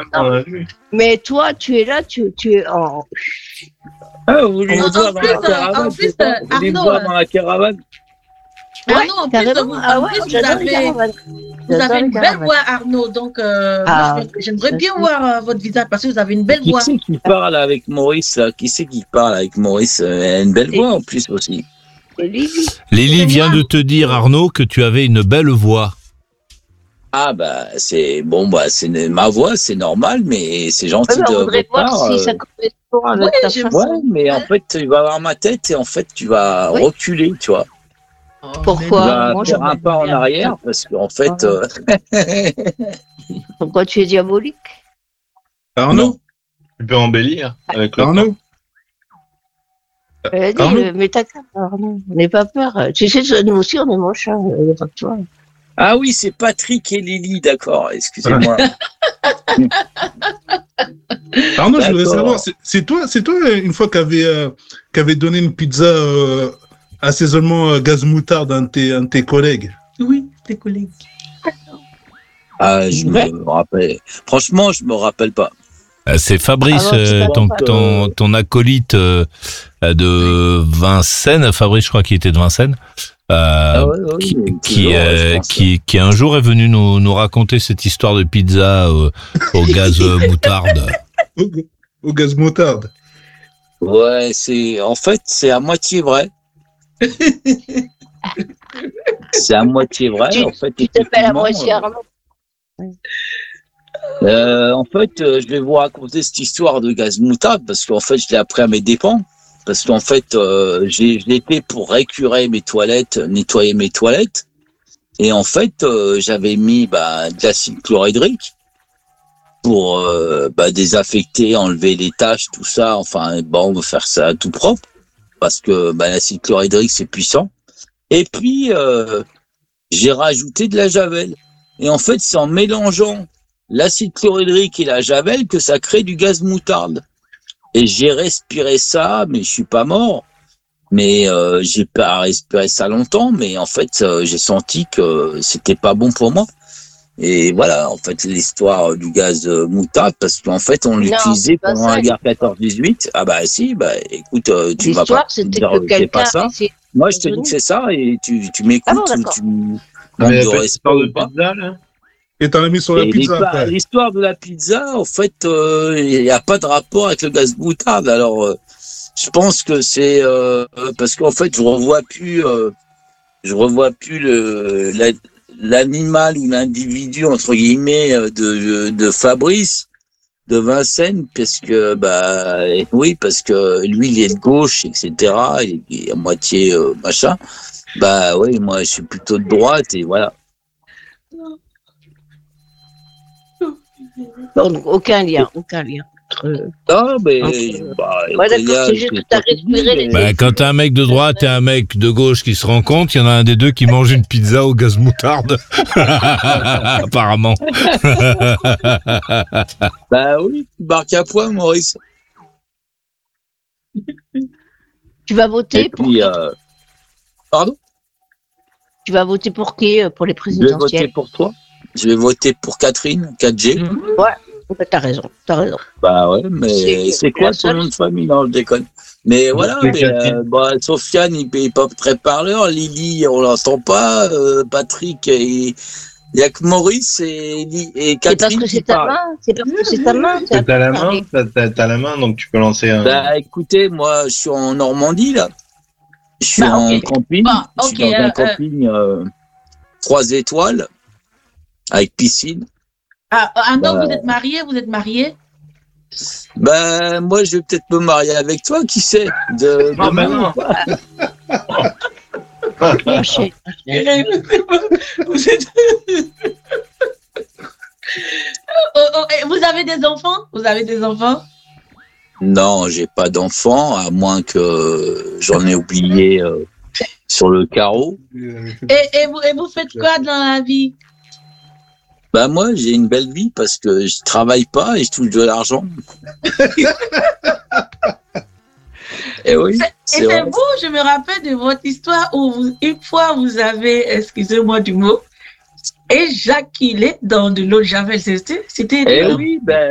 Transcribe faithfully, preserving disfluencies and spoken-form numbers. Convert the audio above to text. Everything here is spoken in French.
attends. Mais toi, tu es là, tu, tu es en. Ah, vous voulez En me voir dans plus, la en caravane, plus, c'est ça? Vous voulez me Arnaud, voir dans la caravane? Arnaud, Ouais, en plus, carrément. vous, Ah en ouais, plus, vous j'adore les avez, caravanes. vous J'adore avez les une belle caravanes. voix, Arnaud. Donc, euh, Ah, moi, j'aimerais bien merci. voir euh, votre visage parce que vous avez une belle Qui voix. c'est qui parle avec Maurice, là? Qui c'est qui parle avec Maurice? Elle a une belle C'est- voix, en plus, aussi. C'est Lily. Lily C'est vient moi. de te dire, Arnaud, que tu avais une belle voix. Ah, bah, c'est, bon, bah, c'est ma voix, c'est normal, mais c'est Ouais, gentil mais de on voudrait votre voir part. si euh, ça correspond avec Ouais, ta je- façon. Ouais, mais en fait, tu vas avoir ma tête et en fait, tu vas Oui. reculer, tu vois. Oh, Pourquoi? Tu vas Moi, faire je- un pas en arrière parce qu'en fait, euh, Pourquoi tu es diabolique? Arnaud, Tu peux embellir avec le temps. Arnaud, Elle a dit, Arnaud euh, mais t'as qu'à, Arnaud. N'aie pas peur. Tu sais, nous aussi, on est moches, hein, euh, toi. ah oui, c'est Patrick et Lily, d'accord, excusez-moi. Arnaud, je voudrais D'accord. savoir, c'est c'est toi, c'est toi une fois qu'avait euh, qu'avait donné une pizza euh, assaisonnement euh, gaz moutarde à un de tes, un de tes collègues. Oui, tes collègues. Ah, je Ouais. me rappelle. Franchement, je me rappelle pas. Euh, C'est Fabrice, Ah non, tu euh, parles ton, pas. ton, ton acolyte euh, de Vincennes, Fabrice, je crois qu'il était de Vincennes, euh, Ah ouais, ouais, qui, mais qui, toujours, euh, je pense. qui, qui un jour est venu nous, nous raconter cette histoire de pizza euh, au gaz euh, moutarde. Au, au gaz moutarde. Ouais, c'est, en fait, c'est à moitié vrai. C'est à moitié vrai, Tu- en fait. Tu t'appelles à effectivement, moitié euh, Arnaud. Euh, en fait, euh, je vais vous raconter cette histoire de gaz moutarde parce qu'en fait, je l'ai appris à mes dépens. Parce qu'en fait, euh, j'ai, je l'ai fait pour récurer mes toilettes, nettoyer mes toilettes. Et en fait, euh, j'avais mis bah, de l'acide chlorhydrique pour euh, bah, désinfecter, enlever les taches, tout ça. Enfin, bon, faire ça tout propre parce que bah, l'acide chlorhydrique, c'est puissant. Et puis, euh, j'ai rajouté de la javel. Et en fait, c'est en mélangeant l'acide chlorhydrique et la javel que ça crée du gaz moutarde. Et j'ai respiré ça, mais je suis pas mort. Mais euh, j'ai pas respiré ça longtemps, mais en fait, euh, j'ai senti que c'était pas bon pour moi. Et voilà, en fait, l'histoire du gaz euh, moutarde, parce qu'en fait, on l'utilisait c'est pas pendant ça. la guerre quatorze dix-huit. Ah bah si, bah écoute, euh, tu vas pas L'histoire, me c'était dire que que c'est pas quelqu'un. ça. c'est- Moi, je te dis que c'est ça et tu, tu m'écoutes Ah bon, ou d'accord. tu Ah, mais manques de la petite respect histoire de ou pas. pizza, là. Et t'en as mis sur la Et pizza l'histoire- après. l'histoire de la pizza, en fait, euh, il n'y a pas de rapport avec le gaz moutarde. Alors, euh, je pense que c'est euh, parce qu'en fait, je revois plus, euh, je revois plus le la- l'animal ou l'individu entre guillemets euh, de de Fabrice de Vincennes, parce que bah oui, parce que lui, il est de gauche, et cetera. Il est à moitié euh, machin. Bah oui, moi, je suis plutôt de droite et voilà. Donc, aucun lien, aucun lien. Entre... Non, mais Entre- bah, Ouais, d'accord, il y a- c'est juste que t'as respiré les- Bah, quand t'as un mec de droite et un mec de gauche qui se rencontrent, il y en a un des deux qui mange une pizza au gaz moutarde. Apparemment. Bah oui, tu marques à point, Maurice. Tu vas voter Et pour puis, qui euh, pardon, Tu vas voter pour qui euh, pour les je vais voter présidentielles? pour toi. Je vais voter pour Catherine, quatre G. Ouais, t'as raison, t'as raison. Bah ouais, mais C'est- c'est quoi la son seule- nom de famille? Non, je déconne. Mais voilà, C'est mais, Catherine. euh, bah, Sofiane, il n'est pas très parleur. Lily, on l'entend pas. Euh, Patrick, il n'y a que Maurice et, Li- et C'est parce Catherine que qui c'est ta parlent. main, c'est parce que c'est ta main. c'est à T'as la toi de main, parler. t'as, t'as- t'as la main, donc tu peux lancer un. Bah écoutez, moi, je suis en Normandie, là. Je suis Bah, en ok. camping. Bon, je suis ok, dans un euh, camping euh, trois étoiles avec piscine. Ah, ah non, Bah. vous êtes marié, vous êtes marié. Ben, moi, je vais peut-être me marier avec toi, qui sait de, Ah, demain, ben non. ou pas. Oh, chérie. Vous êtes. Oh, oh, et vous avez des enfants? Vous avez des enfants? Non, j'ai pas d'enfant, à moins que j'en ai oublié euh, sur le carreau. Et, et, vous, et vous faites quoi dans la vie? Ben, moi, j'ai une belle vie parce que je travaille pas et je touche de l'argent. Et oui, Et c'est c'est vrai. vous, je me rappelle de votre histoire où vous- une fois vous avez, excusez-moi du mot, éjaculé dans de l'eau de javel. C'était, c'était Eh oui, ben,